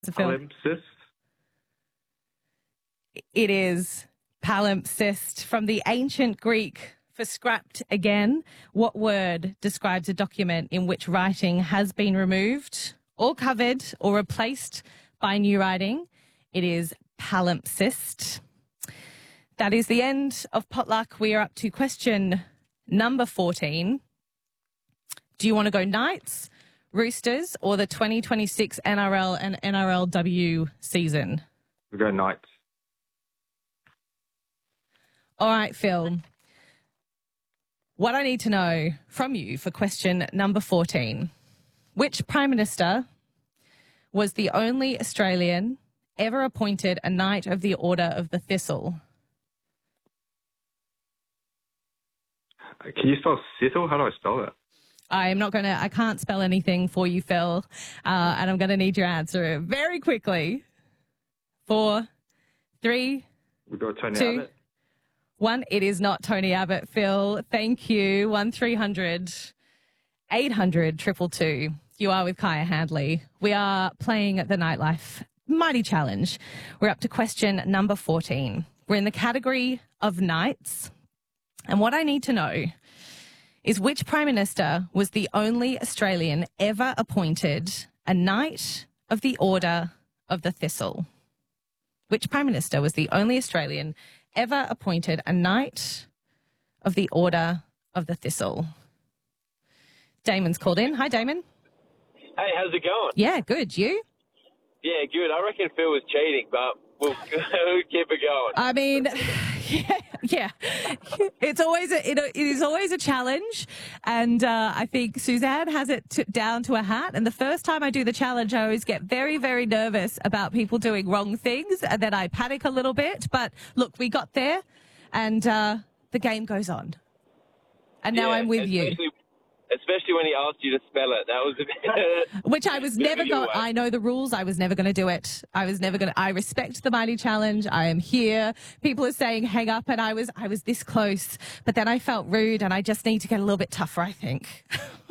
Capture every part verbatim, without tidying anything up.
Palimpsest. It is palimpsest from the ancient Greek for scrapped again. What word describes a document in which writing has been removed or covered or replaced by new writing? It is palimpsest. That is the end of Potluck. We are up to question number fourteen. Do you want to go Knights, Roosters, or the twenty twenty-six N R L and N R L W season? We go Knights. All right, Phil. What I need to know from you for question number fourteen. Which Prime Minister was the only Australian ever appointed a Knight of the Order of the Thistle? Can you spell Thistle? How do I spell that? I'm not going to, I can't spell anything for you, Phil, uh, and I'm going to need your answer very quickly. Four, three, We got Tony two, Abbott. one. It is not Tony Abbott, Phil. Thank you. One three hundred eight hundred triple two. You are with Kaya Handley. We are playing the Nightlife Mighty Challenge. We're up to question number fourteen. We're in the category of Knights. And what I need to know is which Prime Minister was the only Australian ever appointed a Knight of the Order of the Thistle? Which Prime Minister was the only Australian ever appointed a Knight of the Order of the Thistle? Damon's called in. Hi, Damon. Hey, how's it going? Yeah, good. You? Yeah, good. I reckon Phil was cheating, but we'll, we'll keep it going. I mean, yeah, yeah. It's always a, it, it is always a challenge, and uh, I think Suzanne has it t- down to a hat. And the first time I do the challenge, I always get very, very nervous about people doing wrong things, and then I panic a little bit. But look, we got there, and uh, the game goes on. And now Yeah, I'm with you. especially- Especially when he asked you to spell it. That was a bit... Which I was bit of never a going. giveaway. I know the rules. I was never going to do it. I was never going to. I respect the Mighty Challenge. I am here. People are saying hang up, and I was. I was this close, but then I felt rude, and I just need to get a little bit tougher, I think.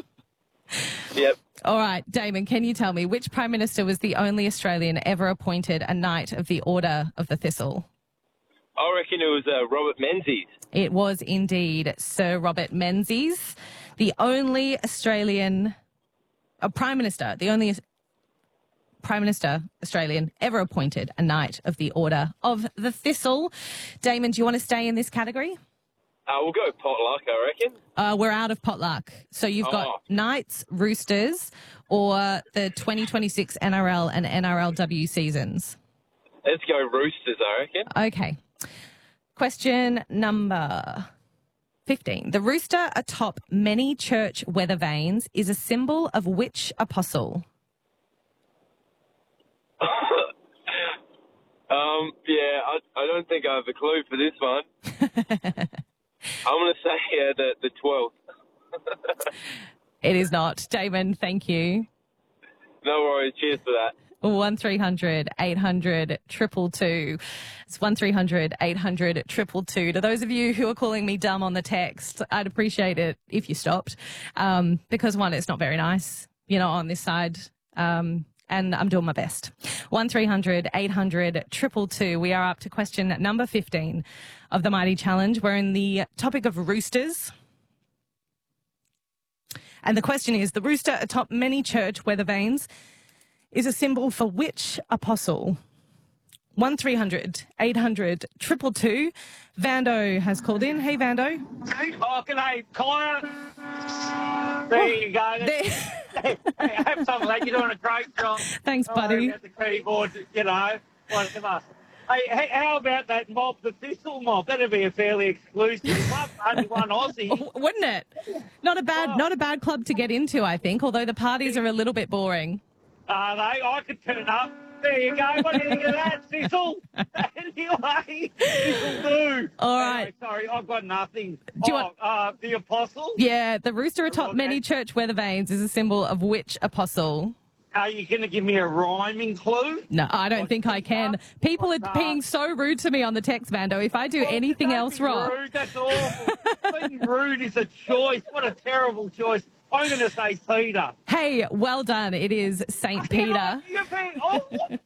Yep. All right, Damon. Can you tell me which Prime Minister was the only Australian ever appointed a Knight of the Order of the Thistle? I reckon it was uh, Robert Menzies. It was indeed Sir Robert Menzies, the only Australian uh, Prime Minister, the only Prime Minister Australian ever appointed a Knight of the Order of the Thistle. Damon, do you want to stay in this category? Uh, we'll go potluck, I reckon. Uh, we're out of potluck. So you've got Oh. Knights, Roosters, or the twenty twenty-six N R L and N R L W seasons. Let's go Roosters, I reckon. Okay. Question number fifteen. The rooster atop many church weather vanes is a symbol of which apostle? um, yeah, I, I don't think I have a clue for this one. I'm going to say uh, the, the twelfth. It is not. Damon, thank you. No worries. Cheers for that. one three hundred eight hundred triple two. It's one three hundred eight hundred triple two. To those of you who are calling me dumb on the text, I'd appreciate it if you stopped. Um, because one, it's not very nice, you know, on this side. Um, and I'm doing my best. one three hundred eight hundred triple two. We are up to question number fifteen of the Mighty Challenge. We're in the topic of roosters. And the question is, the rooster atop many church weather vanes is a symbol for which apostle? one three hundred eight hundred triple two. Vando has called in. Hey, Vando. Oh, g'day, Connor. There you go. There- Hey, I hope something like you're doing a great job. Thanks, Sorry buddy. about the keyboard, you know, whatever. Hey, hey, how about that mob, the Thistle mob? That'd be a fairly exclusive club, only one Aussie. W- Wouldn't it? Not a bad, not a bad club to get into, I think, although the parties are a little bit boring. Are they? I could turn up. There you go. What do you think of that, Thistle? Anyway, Thistle do. All right. Anyway, sorry, I've got nothing. Do you oh, want- uh, the Apostle? Yeah, the rooster atop Okay. many church weather vanes is a symbol of which apostle? Are you going to give me a rhyming clue? No, I don't think I can. People are being so rude to me on the text, Vando. If I do anything Don't else be wrong. Rude, that's awful. Being rude is a choice. What a terrible choice. I'm going to say Peter. Hey, well done. It is Saint Peter. You're being, oh,